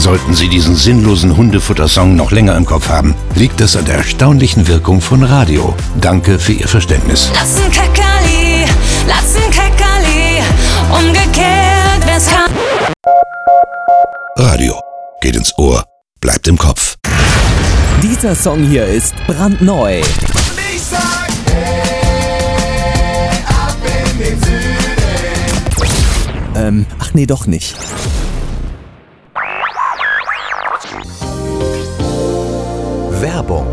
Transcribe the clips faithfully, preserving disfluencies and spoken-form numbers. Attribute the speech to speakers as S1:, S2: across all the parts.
S1: Sollten Sie diesen sinnlosen Hundefuttersong noch länger im Kopf haben, liegt es an der erstaunlichen Wirkung von Radio. Danke für Ihr Verständnis.
S2: Lassen Kackerli, lassen Kackerli, umgekehrt wär's kann.
S1: Radio geht ins Ohr, bleibt im Kopf.
S3: Dieser Song hier ist brandneu.
S4: Ich sag, hey, ab in den Süden.
S3: Ähm, ach nee, doch nicht. Werbung.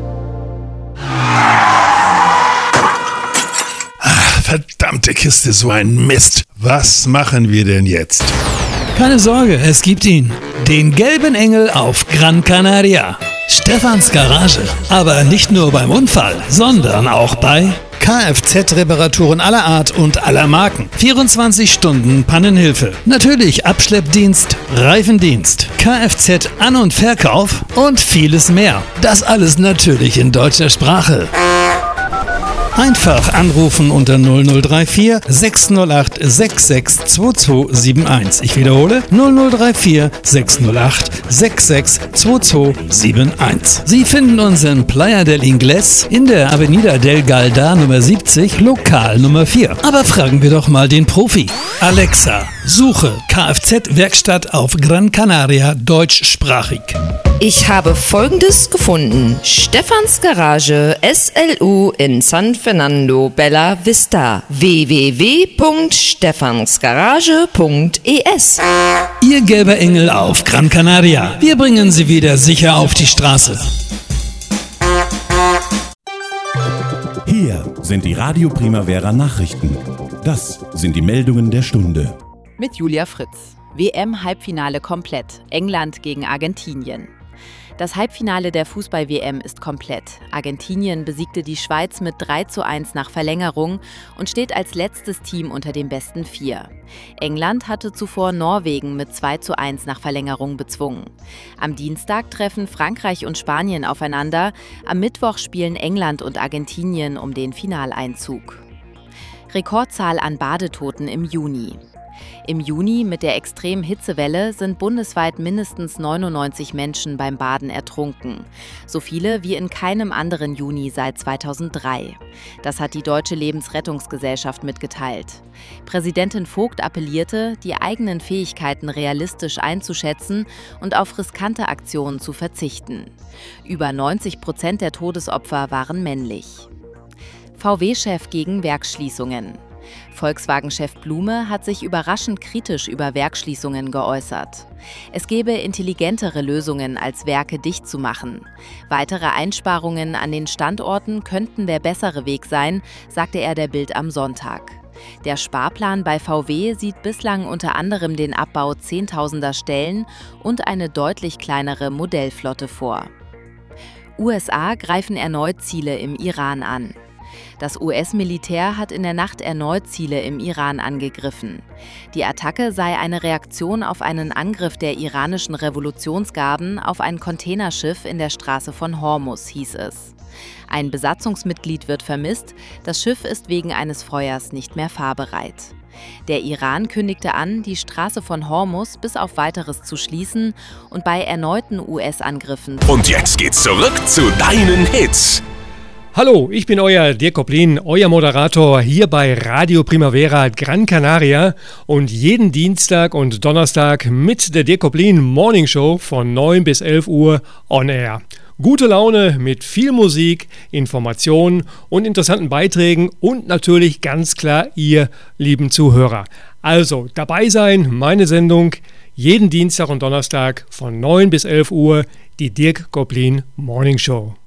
S5: Ach, verdammte Kiste, so ein Mist. Was machen wir denn jetzt?
S6: Keine Sorge, es gibt ihn. Den gelben Engel auf Gran Canaria. Stefans Garage. Aber nicht nur beim Unfall, sondern auch bei Kfz-Reparaturen aller Art und aller Marken. vierundzwanzig Stunden Pannenhilfe. Natürlich Abschleppdienst, Reifendienst, Kfz-An- und Verkauf und vieles mehr. Das alles natürlich in deutscher Sprache. Einfach anrufen unter null null drei vier sechs null acht sechs sechs zwei zwei sieben eins. Ich wiederhole null null drei vier sechs null acht sechs sechs zwei zwei sieben eins. Sie finden uns in Playa del Ingles in der Avenida del Galda Nummer siebzig, Lokal Nummer vier. Aber fragen wir doch mal den Profi. Alexa, suche Kfz-Werkstatt auf Gran Canaria deutschsprachig.
S7: Ich habe Folgendes gefunden. Stefans Garage S L U in San Fernando Bella Vista. w w w punkt stefansgarage punkt e s.
S6: Ihr gelber Engel auf Gran Canaria. Wir bringen Sie wieder sicher auf die Straße.
S8: Hier sind die Radio Primavera Nachrichten. Das sind die Meldungen der Stunde.
S9: Mit Julia Fritz. W M-Halbfinale komplett. England gegen Argentinien. Das Halbfinale der Fußball-W M ist komplett. Argentinien besiegte die Schweiz mit drei zu eins nach Verlängerung und steht als letztes Team unter den besten vier. England hatte zuvor Norwegen mit zwei zu eins nach Verlängerung bezwungen. Am Dienstag treffen Frankreich und Spanien aufeinander. Am Mittwoch spielen England und Argentinien um den Finaleinzug. Rekordzahl an Badetoten im Juni. Im Juni mit der extremen Hitzewelle sind bundesweit mindestens neunundneunzig Menschen beim Baden ertrunken. So viele wie in keinem anderen Juni seit zweitausenddrei. Das hat die Deutsche Lebensrettungsgesellschaft mitgeteilt. Präsidentin Vogt appellierte, die eigenen Fähigkeiten realistisch einzuschätzen und auf riskante Aktionen zu verzichten. Über neunzig Prozent der Todesopfer waren männlich. V W-Chef gegen Werksschließungen. Volkswagen-Chef Blume hat sich überraschend kritisch über Werksschließungen geäußert. Es gebe intelligentere Lösungen, als Werke dicht zu machen. Weitere Einsparungen an den Standorten könnten der bessere Weg sein, sagte er der Bild am Sonntag. Der Sparplan bei V W sieht bislang unter anderem den Abbau zehntausender Stellen und eine deutlich kleinere Modellflotte vor. U S A greifen erneut Ziele im Iran an. Das U S-Militär hat in der Nacht erneut Ziele im Iran angegriffen. Die Attacke sei eine Reaktion auf einen Angriff der iranischen Revolutionsgarden auf ein Containerschiff in der Straße von Hormuz, hieß es. Ein Besatzungsmitglied wird vermisst, das Schiff ist wegen eines Feuers nicht mehr fahrbereit. Der Iran kündigte an, die Straße von Hormuz bis auf Weiteres zu schließen und bei erneuten U S-Angriffen.
S10: Und jetzt geht's zurück zu deinen Hits.
S11: Hallo, ich bin euer Dirk Koplin, euer Moderator hier bei Radio Primavera Gran Canaria und jeden Dienstag und Donnerstag mit der Dirk Koplin Morning Show von neun bis elf Uhr on air. Gute Laune mit viel Musik, Informationen und interessanten Beiträgen und natürlich ganz klar ihr lieben Zuhörer. Also dabei sein, meine Sendung jeden Dienstag und Donnerstag von neun bis elf Uhr, die Dirk Koplin Morning Show.